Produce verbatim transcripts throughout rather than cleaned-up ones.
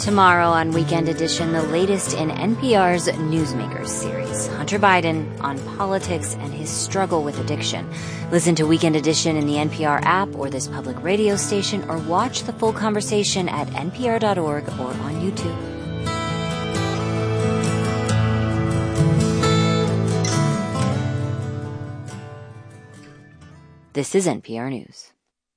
Tomorrow on Weekend Edition, the latest in N P R's Newsmakers series, Hunter Biden on politics and his struggle with addiction. Listen to Weekend Edition in the N P R app or this public radio station, or watch the full conversation at N P R dot org or on YouTube. This is N P R News.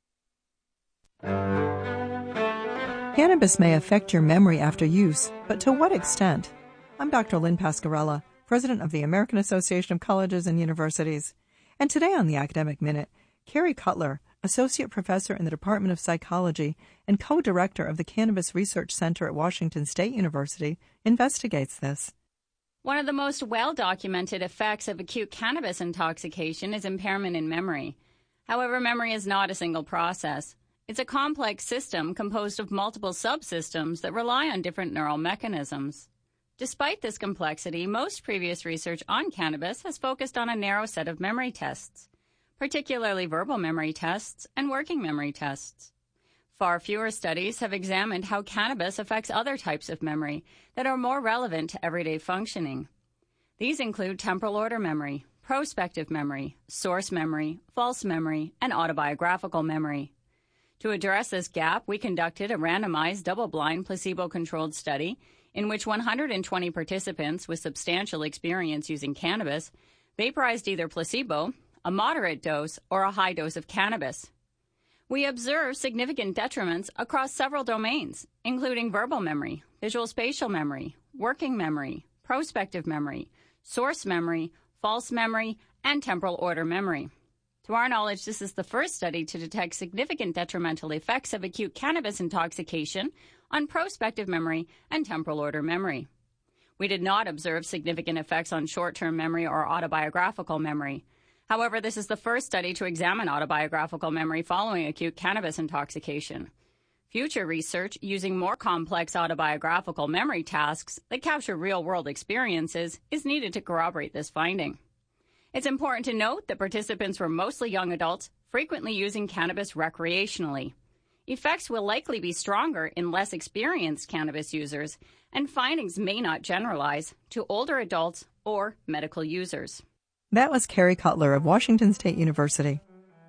Cannabis may affect your memory after use, but to what extent? I'm Doctor Lynn Pasquarella, president of the American Association of Colleges and Universities. And today on the Academic Minute, Kerry Cutler, associate professor in the Department of Psychology and co-director of the Cannabis Research Center at Washington State University, investigates this. One of the most well-documented effects of acute cannabis intoxication is impairment in memory. However, memory is not a single process. It's a complex system composed of multiple subsystems that rely on different neural mechanisms. Despite this complexity, most previous research on cannabis has focused on a narrow set of memory tests, particularly verbal memory tests and working memory tests. Far fewer studies have examined how cannabis affects other types of memory that are more relevant to everyday functioning. These include temporal order memory, prospective memory, source memory, false memory, and autobiographical memory. To address this gap, we conducted a randomized, double-blind, placebo-controlled study in which one hundred twenty participants with substantial experience using cannabis vaporized either placebo, a moderate dose, or a high dose of cannabis. We observed significant detriments across several domains, including verbal memory, visual spatial memory, working memory, prospective memory, source memory, false memory, and temporal order memory. To our knowledge, this is the first study to detect significant detrimental effects of acute cannabis intoxication on prospective memory and temporal order memory. We did not observe significant effects on short-term memory or autobiographical memory. However, this is the first study to examine autobiographical memory following acute cannabis intoxication. Future research using more complex autobiographical memory tasks that capture real-world experiences is needed to corroborate this finding. It's important to note that participants were mostly young adults, frequently using cannabis recreationally. Effects will likely be stronger in less experienced cannabis users, and findings may not generalize to older adults or medical users. That was Kerry Cutler of Washington State University.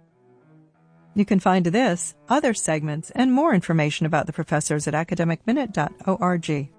You can find this, other segments, and more information about the professors at academic minute dot org.